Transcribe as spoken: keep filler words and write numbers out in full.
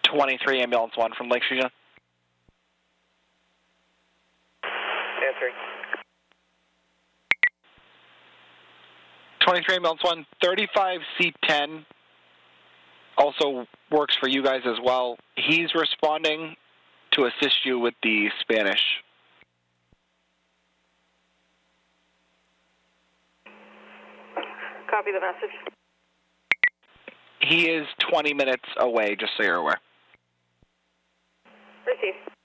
twenty-three, ambulance one from Lake Region. Answering. twenty-three, ambulance one, thirty-five C ten also works for you guys as well. He's responding to assist you with the Spanish. Copy the message. He is twenty minutes away, just so you're aware. Received.